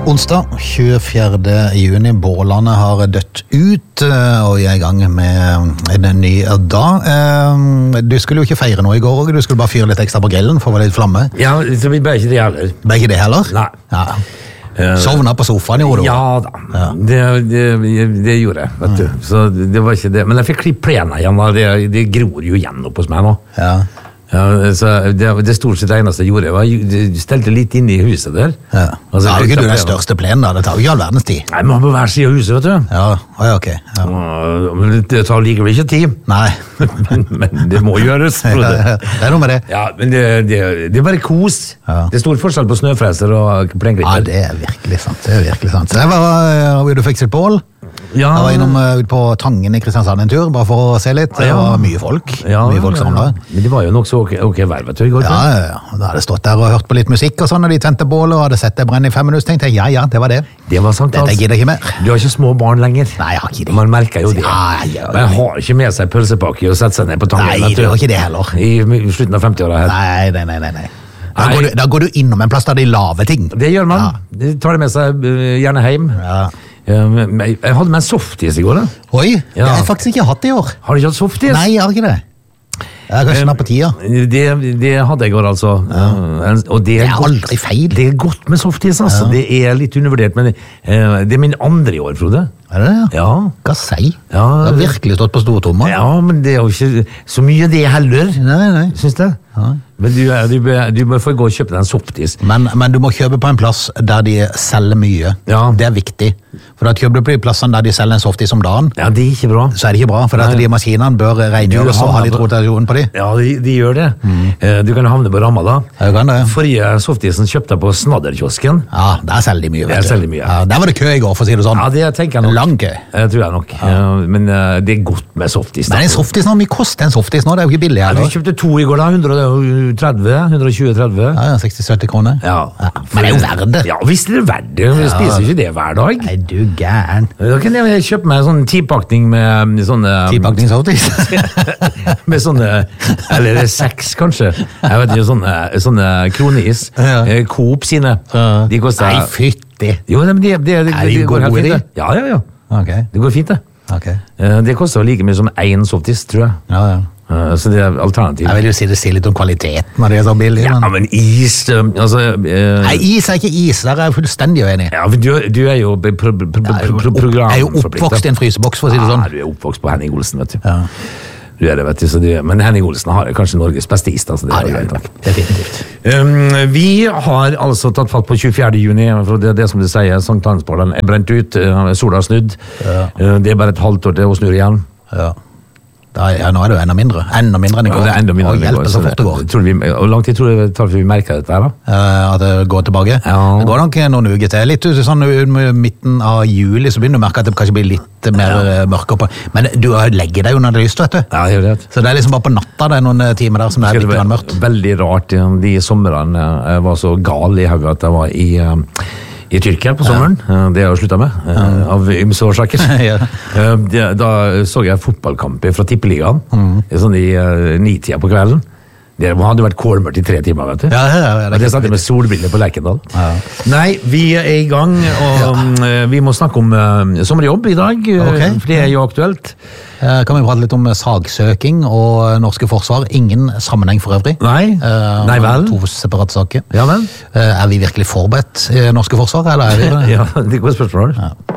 Onsdag 24. juni, bålene har dødt ut, og jeg er i gang med en ny dag. Du skulle jo ikke feire noe i går, du skulle bare fyre litt ekstra på grillen for å få litt flamme. Ja, så vi ble ikke det heller. Ble ikke det heller? Nei. Ja. Sovna på sofaen, gjorde du? Ja da, det gjorde jeg, vet du. Så det var ikke det. Men jeg fikk klipp plena igjen, det gror jo igjen opp hos meg nå. Ja. Ja, så det stort sett eneste jeg gjorde var jeg stelte litt inn i huset der. Ja. Altså, Da har ikke du den største plenen da, det tar jo ikke all verdens tid. Nei, man må på hver side av huset, vet du. Ja, ok. Ja. Men det tar likevel ikke tid. Nei. men det må gjøres. Det er noe med det. Ja, men det er bare kos. Ja. Det er stor forskjell på snøfreser og plenklipper. Ja, det er virkelig sant. Det er virkelig sant. Så jeg var du fikset bål. Ja. Jeg var innom ut på Tangen i Kristiansand en tur, bare for å se litt. Det var mye folk. Mye folk samlet. Men det var jo nok så ok vær, vet du, i går. Ja. Da hadde jeg stått der og hørt på litt musikk og sånn, og de tente bålet og hadde sett det brenne i 5 minutter, tenkte jeg, ja, det var det. Det var sant, Dette gidder jeg ikke mer. Du har ikke små barn lenger. Nei, jeg har ikke det. Man merker jo det. Ja, Men jeg har ikke med seg pølsepakke og sette seg ned på Tangen. Nei, du har ikke det heller. I slutten av 50-åra her. Nei. Da går du innom en plass der de lave ting. Det gjør man. De tar det med seg gjerne hjem. Ja. Jeg hadde med en softis i går, da. Oi, Ja. det har jeg faktisk ikke hatt i år. Har du ikke hatt softis? Nei, jeg har ikke det. Jeg har kanskje på tida. Det hadde jeg i går, altså. Og det er aldri feil. Det er godt med softis, altså. Det er litt undervurdert, men det er min andre i år, Frode. Er det det? Ja. Hva sier? Ja. Det har virkelig stått på stortomma. Ja, men det er jo ikke så mye det heller, Nei. synes jeg. Ja. Men du bør få gå og kjøpe deg en softis. Men du må kjøpe på en plass der de selger mye. Ja. Det er viktig. For da kjøper du på de plassene der de selger en softis om dagen, Ja, det er ikke bra. så er det ikke bra, for at de maskinene bør rengjøres og ha litt rotasjon på de. Ja, de gjør det. Du kan havne på ramma da. Ja, du kan det. Forrige softisen kjøpte jeg på Snadderkiosken. Ja, der selger de mye, vet Der du. selger de mye. Ja, der var det kø i går, for å si det sånn. Ja, det tenker jeg nok. Lang kø. Det tror jeg nok. Men det er godt med softis. Men en softis nå, mye koster en softis nå? Det er jo ikke billig Ja, du heller. kjøpte 2 i går da, 120-30. Ja, 60-70 kroner. Ja. Men det er jo verdt det. Ja, visst er det verdt det. Vi spiser ikke det hver dag. Nei, du gæren. Da kan jeg kjøpe meg en sånn 10-pakning med sånne... 10-pakningssoftis. med sånne, eller 6 kanskje. Jeg vet ikke, sånne kronis. Ja. Coop sine. De koster... Nei, fytti. Jo, men det de går helt gode, fint, det. Ja. Ok. Det går fint, det. Ok. Det koster like mye som 1 softis, tror jeg. Ja. Så det er alternativ. Jeg vil jo si det sier litt om kvaliteten når det er så billig. Ja, men is altså, Nei, is er ikke is, der er jeg fullstendig uenig. Ja, for du er jo programforpliktet. Jeg er jo oppvokst i en fryseboks, for å si det sånn. Ja, du er oppvokst på Henning Olsen, vet du. Ja. Du er det, vet du. Men Henning Olsen har kanskje Norges beste is. Altså, Ja, det er det. Definitivt. Vi har altså tatt fatt på 24. juni, for det er det som du sier, Sankthansbålen er brent ut, sola har snudd. Ja. Det er bare et halvt år til å snur igjen. Ja. Nå er det jo enda mindre. Enda mindre enn i går. Ja, det er enda mindre Og enn i går, hjelper så fort det går. Hvor lang tid tror du det tar før vi merker dette her, da? At det går tilbake. Ja. Det går nok noen uker til. Litt sånn midten av juli så begynner du å merke at det kanskje blir litt mer mørkere på. Men du legger deg jo når det er lyst, vet du. Ja, det gjør det. Så det er liksom bare på natta det er noen timer der som det er litt mørkt. Veldig rart. De somrene jeg var så gal i hodet at jeg var i Tyrkia på sommeren. Det har jeg sluttet med, av ymse årsaker. Ja. Da så jeg fotballkamp fra Tippeligaen, sånn i 9-tida på kvelden. Det hadde vært kålmørkt i 3 timer, vet du. Ja, det satt jeg med solbriller på Lerkendal. Ja. Nei, vi er i gang, og vi må snakke om sommerjobb i dag, for det er jo aktuelt. Kan vi prate litt om sagsøking og norske forsvar? Ingen sammenheng for øvrig. Nei vel. 2 separate saker. Ja vel. Er vi virkelig forberedt i norske forsvar, eller er vi det? Ja, det går spørsmål. Ja.